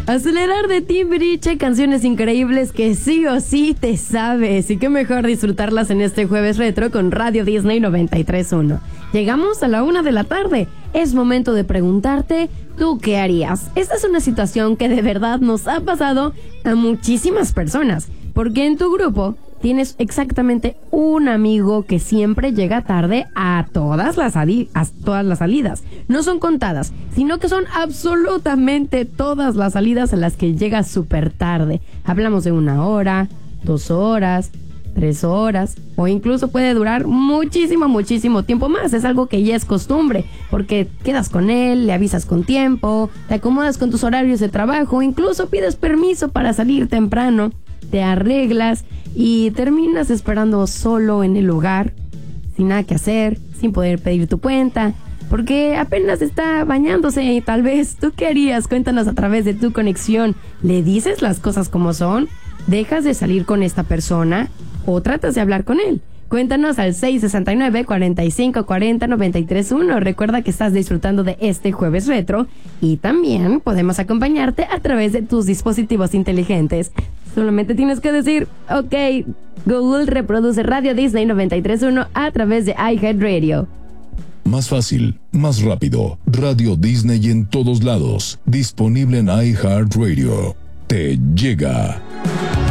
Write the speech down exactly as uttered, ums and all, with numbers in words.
Acelerar de Timbiriche, canciones increíbles que sí o sí te sabes. Y qué mejor disfrutarlas en este jueves retro con Radio Disney noventa y tres punto uno. Llegamos a la una de la tarde. Es momento de preguntarte, ¿tú qué harías? Esta es una situación que de verdad nos ha pasado a muchísimas personas. Porque en tu grupo tienes exactamente un amigo que siempre llega tarde a todas las, adi- a todas las salidas. No son contadas, sino que son absolutamente todas las salidas a las que llega súper tarde. Hablamos de una hora, dos horas, tres horas, o incluso puede durar muchísimo, muchísimo tiempo más. Es algo que ya es costumbre, porque quedas con él, le avisas con tiempo, te acomodas con tus horarios de trabajo, incluso pides permiso para salir temprano, te arreglas y terminas esperando solo en el lugar, sin nada que hacer, sin poder pedir tu cuenta, porque apenas está bañándose y tal vez. ¿Tú qué harías? Cuéntanos a través de tu conexión. ¿Le dices las cosas como son? ¿Dejas de salir con esta persona o tratas de hablar con él? Cuéntanos al seis sesenta y nueve, cuarenta y cinco, cuarenta, noventa y tres uno. Recuerda que estás disfrutando de este jueves retro y también podemos acompañarte a través de tus dispositivos inteligentes. Solamente tienes que decir, ok, Google reproduce Radio Disney noventa y tres punto uno a través de iHeartRadio. Más fácil, más rápido. Radio Disney en todos lados. Disponible en iHeartRadio. Te llega.